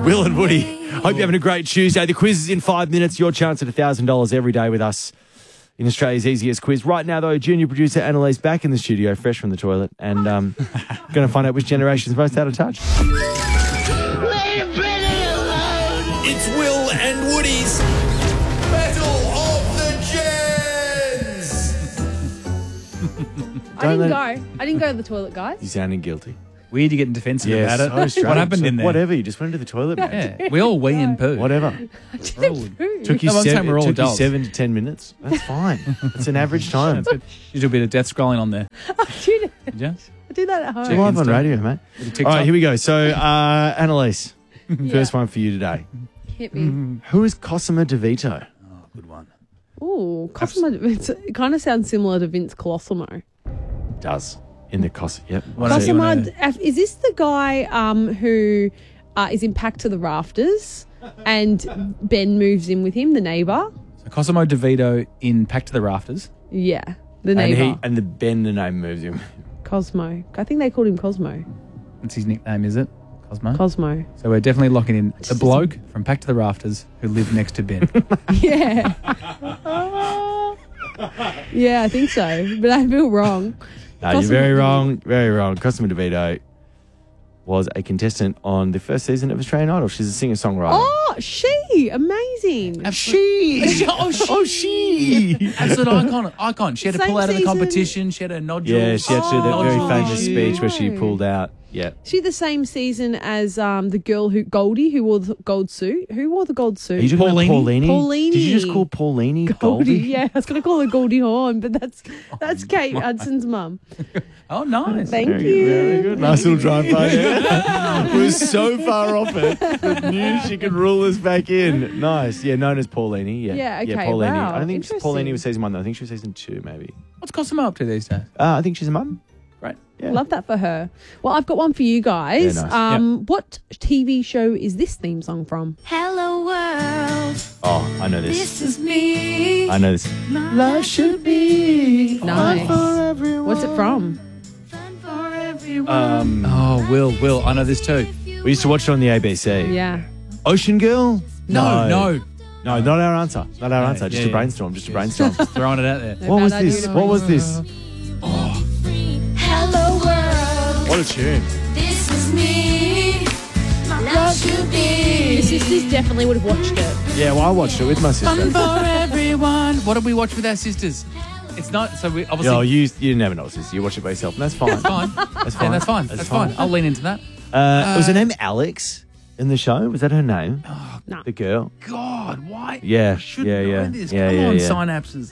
Will and Woody. Hope you're having a great Tuesday. The quiz is in 5 minutes. Your chance at $1,000 every day with us in Australia's easiest quiz. Right now, though, junior producer Annalise back in the studio, fresh from the toilet, and going to find out which generation is most out of touch. It's Will and Woody's Battle of the Gens. I didn't go to the toilet, guys. You sounding guilty. Weird you getting defensive about it. So strange. What happened in there? Whatever, you just went into the toilet, man. Yeah, we all wee and poo. Whatever. Took you, No, I'm saying we're all took you adults. 7 to 10 minutes. That's fine. It's an average time. You do a bit of death scrolling on there. Did Did you? I do that at home? We're live on radio, mate. TikTok. All right, here we go. So, Annalise, first one for you today. Hit me. Who is Cosimo DeVito? Oh, good one. Ooh, Cosimo. It kind of sounds similar to Vince Colosimo. Does. In the Yep. What else do you Cosimo, wanna- is this the guy who is in Packed to the Rafters and Ben moves in with him, the neighbour? So Cosimo DeVito in Packed to the Rafters. Yeah, the And neighbour. the Ben, the name moves him. Cosmo. I think they called him Cosmo. That's his nickname, is it? Cosmo? Cosmo. So we're definitely locking in the bloke from Packed to the Rafters who lived next to Ben. Yeah. Yeah, I think so. But I feel wrong. No, you're Cosimo very DeVito. wrong. Very wrong. Cosimo DeVito was a contestant on the first season of Australian Idol. She's a singer-songwriter. Oh, she. Amazing. She. Oh, she. Absolute icon. She had to Same pull out of the season. competition. She had a nodule. Yeah, she had to do that very nodule famous issue. speech where she pulled out. Yeah. She the same season as the girl Goldie who wore the gold suit. Who wore the gold suit? Are you talking about Paulini? Paulini. Did you just call Paulini Goldie? Goldie? Yeah, I was going to call her Goldie Hawn, but that's Kate Hudson's mum. Oh, nice. Thank Very you. good, very good. Nice little drive by there. We're so far off it, but knew she could rule us back in. Nice. Yeah, known as Paulini. Yeah, Yeah, okay, Paulini. wow, I don't think interesting. Paulini was season 1, though. I think she was season 2, maybe. What's Cosimo up to these days? I think she's a mum. Right. Yeah. Love that for her. Well, I've got one for you guys. Yeah, nice. What TV show is this theme song from? Hello world, Oh, I know this. this is me. I know this. Love should be Nice. for everyone. What's it from? Fun for everyone. Oh, Will. I know this too. We used to watch it on the ABC. Yeah. Ocean Girl? No. No, not our answer. Not our answer. Just yeah, a brainstorm. Just a brainstorm. Throwing it out there. What was bad idea this? to What was this? Hello world, What a tune. this is me. My love should be. Your sisters definitely would have watched it. Yeah, well, I watched it with my sister. For everyone. What did we watch with our sisters? It's not, so we obviously. No, you never know, sister. You watch it by yourself, and that's fine. Fine. That's Yeah, fine. that's fine. That's fine. I'll lean into that. Was her name Alex in the show? Was that her name? No. The girl? God, why? Yeah, I should yeah, know yeah. this. Yeah, Come yeah, on, yeah. synapses.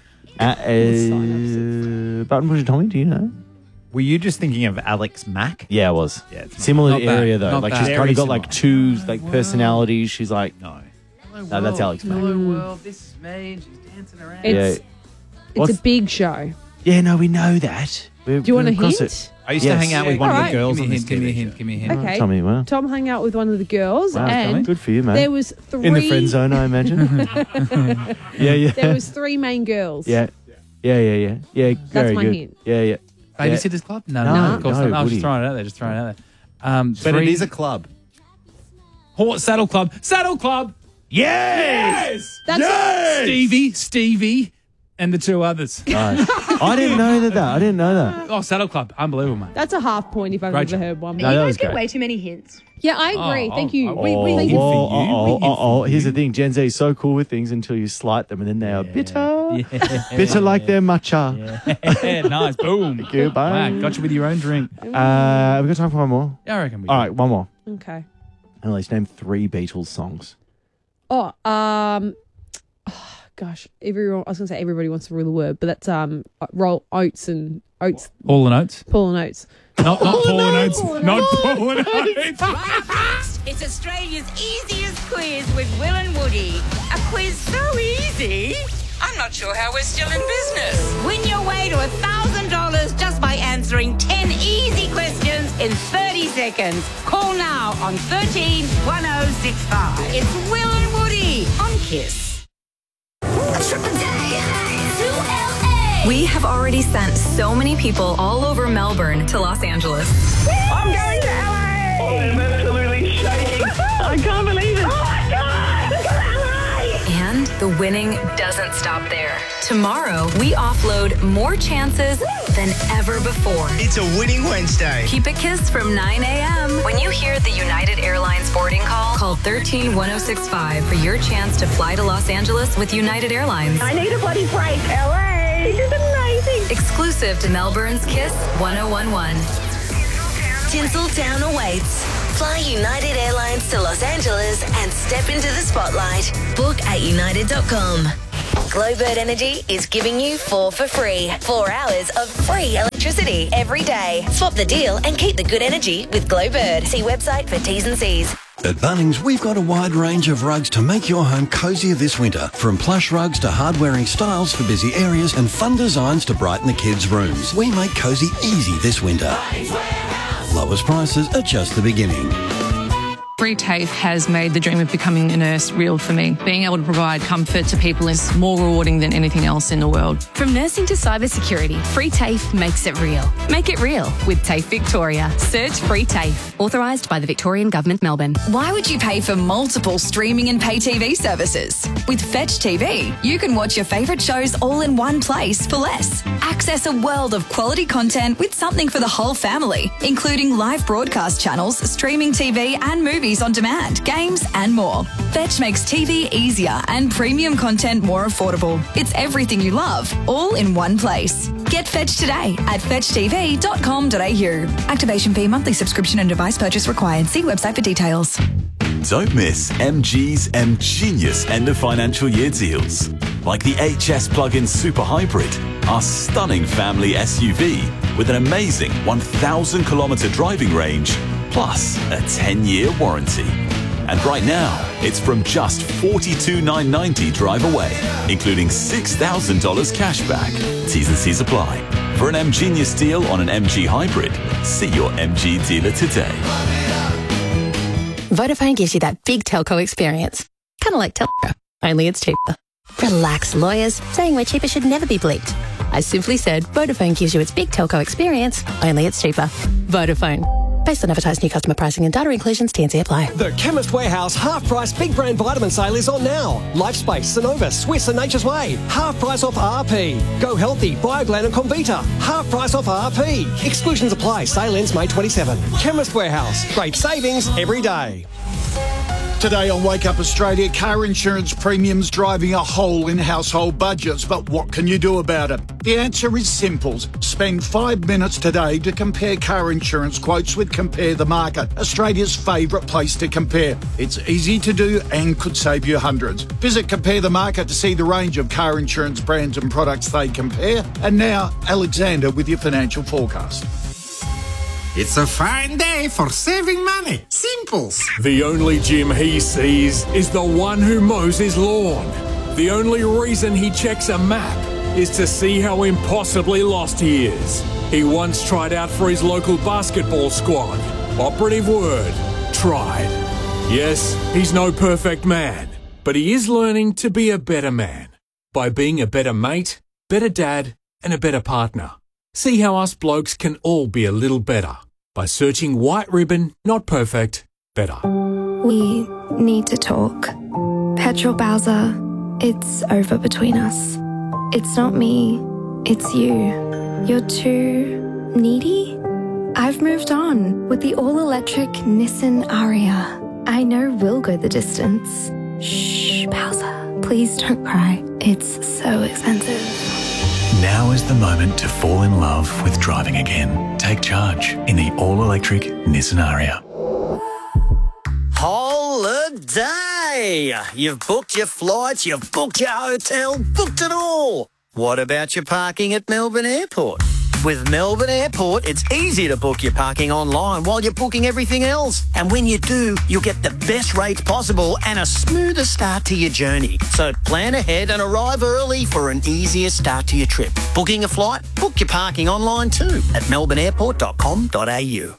Button Pusher Tommy, do you know? Were you just thinking of Alex Mack? Yeah, I was. Yeah, it's not- Similar not bad. area, though. Not Like, bad. she's kind Very of got, like, two, similar. like, personalities. She's like, No. no, that's Alex Mack. Hello, world. This is me. She's dancing around. It's What's- a big show. Yeah, no, we know that. Do you want a we're across hint? it. I used to Yes. hang out with Yeah, one of alright. the girls Give on me a this hint. Give me a TV hint. show. Give me a hint. Okay. Tommy, wow. Tom hung out with one of the girls, Wow, and good for you, man. there was three In the friend zone, I imagine. Yeah, yeah. There was three main girls. Yeah. Yeah, very my good. hint. Yeah, yeah. Babysitters Club? No, No, of course no, not. I was Woody. just throwing it out there. Just throwing it out there. But it is a club. Saddle Club. Saddle Club. Yes! That's Stevie, and the two others. Nice. I didn't know that. I didn't know that. Oh, Saddle Club. Unbelievable, mate. That's a half point if I've Great ever job. heard one. No, that was get great. way too many hints. Yeah, I agree. Oh, Thank you. oh, We Oh, thank you. Here's the thing. Gen Z is so cool with things until you slight them, and then they are bitter. Bitter like their matcha. Yeah, nice. Boom. Thank you. Bye. Wow, got you with your own drink. We've got time for one more. Yeah, I reckon we All right, one more. Okay. Annalise, name 3 Beatles songs. Gosh, everyone. I was gonna say everybody wants to rule the word, but that's roll oats and oats. All the notes. Paul and Oates. Not Paul and Oates. Not Paul and Oates. It's Australia's easiest quiz with Will and Woody. A quiz so easy, I'm not sure how we're still in business. Win your way to $1,000 just by answering 10 easy questions in 30 seconds. Call now on 13 1065. It's Will and Woody on KISS. We have already sent so many people all over Melbourne to Los Angeles. I'm going to LA! I'm absolutely shaking. I the winning doesn't stop there. Tomorrow, we offload more chances than ever before. It's a winning Wednesday. Keep it KISS from 9 a.m. When you hear the United Airlines boarding call 131065 for your chance to fly to Los Angeles with United Airlines. I need a bloody break. LA. This is amazing. Exclusive to Melbourne's KISS 1011. Tinseltown awaits. Fly United Airlines to Los Angeles and step into the spotlight. Book at united.com. Glowbird Energy is giving you 4 for free. 4 hours of free electricity every day. Swap the deal and keep the good energy with Glowbird. See website for T's and C's. At Bunnings, we've got a wide range of rugs to make your home cosier this winter. From plush rugs to hard-wearing styles for busy areas and fun designs to brighten the kids' rooms. We make cosy easy this winter. Lowest prices are just the beginning. Free TAFE has made the dream of becoming a nurse real for me. Being able to provide comfort to people is more rewarding than anything else in the world. From nursing to cybersecurity, Free TAFE makes it real. Make it real with TAFE Victoria. Search Free TAFE. Authorised by the Victorian Government, Melbourne. Why would you pay for multiple streaming and pay TV services? With Fetch TV, you can watch your favourite shows all in one place for less. Access a world of quality content with something for the whole family, including live broadcast channels, streaming TV and movies on demand, games and more. Fetch makes TV easier and premium content more affordable. It's everything you love, all in one place. Get Fetch today at fetchtv.com.au. Activation fee, monthly subscription and device purchase required. See website for details. Don't miss MG's MGenius end of financial year deals. Like the HS plug-in Super Hybrid, our stunning family SUV with an amazing 1,000 kilometre driving range, plus a 10-year warranty. And right now, it's from just $42,990 drive away, including $6,000 cash back. T's and C's apply. For an MGenius deal on an MG Hybrid, see your MG dealer today. Vodafone gives you that big telco experience. Kind of like telco, only it's cheaper. Relax, lawyers. Saying we're cheaper should never be bleeped. I simply said Vodafone gives you its big telco experience, only it's cheaper. Vodafone. Based on advertised new customer pricing and data inclusions, T&C apply. The Chemist Warehouse half-price big brand vitamin sale is on now. Lifespace, Synovus, Swiss and Nature's Way. Half price off RP. Go Healthy, Bioglan and Comvita. Half price off RP. Exclusions apply. Sale ends May 27. Chemist Warehouse. Great savings every day. Today on Wake Up Australia, car insurance premiums driving a hole in household budgets. But what can you do about it? The answer is simple. Spend 5 minutes today to compare car insurance quotes with Compare the Market, Australia's favourite place to compare. It's easy to do and could save you hundreds. Visit Compare the Market to see the range of car insurance brands and products they compare. And now, Alexander with your financial forecast. It's a fine day for saving money. Simples. The only Jim he sees is the one who mows his lawn. The only reason he checks a map is to see how impossibly lost he is. He once tried out for his local basketball squad. Operative word, tried. Yes, he's no perfect man, but he is learning to be a better man by being a better mate, better dad, and a better partner. See how us blokes can all be a little better by searching White Ribbon Not Perfect Better. We need to talk. Petrol Bowser, it's over between us. It's not me, it's you. You're too needy? I've moved on with the all-electric Nissan Ariya. I know we'll go the distance. Shh, Bowser, please don't cry. It's so expensive. Now is the moment to fall in love with driving again. Take charge in the all-electric Nissan Ariya. Holiday! You've booked your flights, you've booked your hotel, booked it all. What about your parking at Melbourne Airport? With Melbourne Airport, it's easy to book your parking online while you're booking everything else. And when you do, you'll get the best rates possible and a smoother start to your journey. So plan ahead and arrive early for an easier start to your trip. Booking a flight? Book your parking online too at melbourneairport.com.au.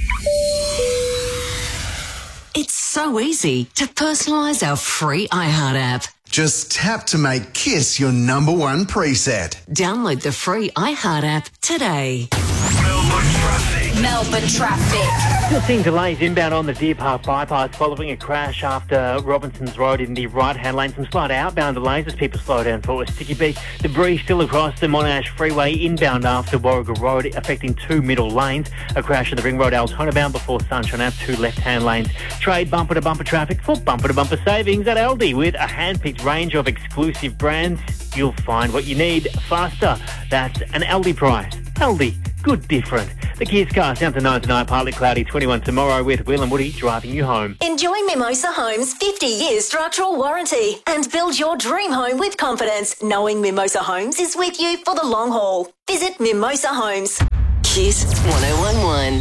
It's so easy to personalise our free iHeart app. Just tap to make KISS your #1 preset. Download the free iHeart app today. Melbourne traffic. Melbourne traffic. Still seeing delays inbound on the Deer Park bypass following a crash after Robinson's Road in the right-hand lane. Some slight outbound delays as people slow down for a sticky beach. Debris still across the Monash Freeway inbound after Warragul Road, affecting 2 middle lanes. A crash in the Ring Road Altona bound before Sunshine Ave, 2 left-hand lanes. Trade bumper-to-bumper traffic for bumper-to-bumper savings at Aldi. With a hand-picked range of exclusive brands, you'll find what you need faster. That's an Aldi price. Aldi, good different. The Kiss Cast down to 9 tonight, partly cloudy, 21 tomorrow with Will and Woody driving you home. Enjoy Mimosa Homes' 50-year structural warranty and build your dream home with confidence, knowing Mimosa Homes is with you for the long haul. Visit Mimosa Homes. Kiss 1011.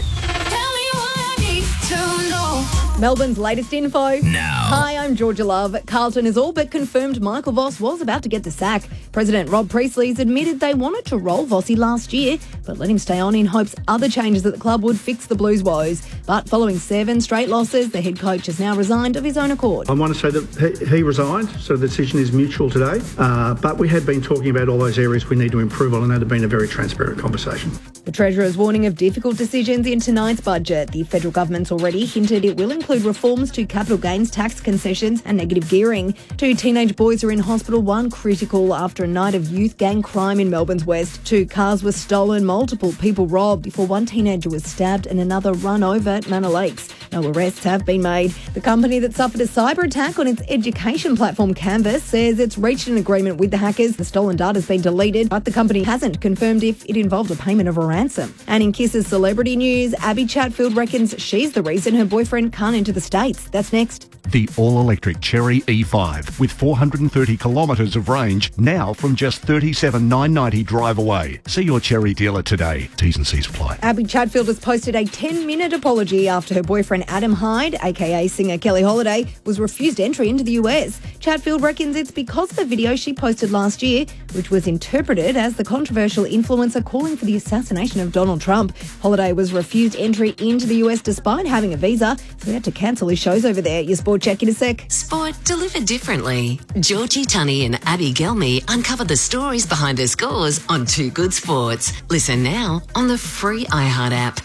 Melbourne's latest info. Now. Hi, I'm Georgia Love. Carlton has all but confirmed Michael Voss was about to get the sack. President Rob Priestley's admitted they wanted to roll Vossi last year, but let him stay on in hopes other changes at the club would fix the Blues' woes. But following 7 straight losses, the head coach has now resigned of his own accord. I want to say that he resigned, so the decision is mutual today. But we had been talking about all those areas we need to improve on, and that had been a very transparent conversation. The Treasurer's warning of difficult decisions in tonight's budget. The federal government's already hinted it will include reforms to capital gains tax concessions and negative gearing. 2 teenage boys are in hospital, 1 critical after a night of youth gang crime in Melbourne's west. 2 cars were stolen, multiple people robbed before 1 teenager was stabbed and another run over at Manor Lakes. No arrests have been made. The company that suffered a cyber attack on its education platform Canvas says it's reached an agreement with the hackers. The stolen data has been deleted, but the company hasn't confirmed if it involved a payment of a ransom. And in Kiss's celebrity news, Abby Chatfield reckons she's the reason her boyfriend can't enter the States. That's next. The all-electric Chery E5 with 430 kilometres of range, now from just $37,990 drive away. See your Chery dealer today. T's and C's apply. Abby Chatfield has posted a 10-minute apology after her boyfriend Adam Hyde, aka singer Kelly Holiday, was refused entry into the US. Chatfield reckons it's because of the video she posted last year, which was interpreted as the controversial influencer calling for the assassination of Donald Trump. Holiday was refused entry into the US despite having a visa, so he had to cancel his shows over there. Your sport check in a sec. Sport delivered differently. Georgie Tunney and Abby Gelmy uncover the stories behind their scores on Too Good Sports. Listen now on the free iHeart app.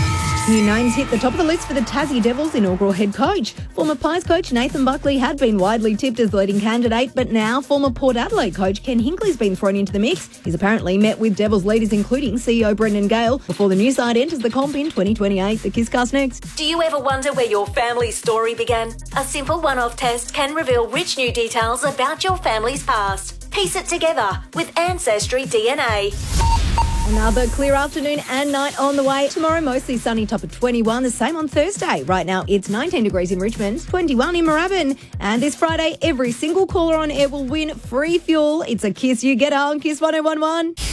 New names hit the top of the list for the Tassie Devils' inaugural head coach. Former Pies coach Nathan Buckley had been widely tipped as the leading candidate, but now former Port Adelaide coach Ken Hinkley's been thrown into the mix. He's apparently met with Devils leaders including CEO Brendan Gale before the new side enters the comp in 2028. The Kisscast next. Do you ever wonder where your family's story began? A simple one-off test can reveal rich new details about your family's past. Piece it together with Ancestry DNA. Another clear afternoon and night on the way. Tomorrow, mostly sunny, top of 21. The same on Thursday. Right now, it's 19 degrees in Richmond, 21 in Moorabbin. And this Friday, every single caller on air will win free fuel. It's a Kiss You Get on Kiss 1011.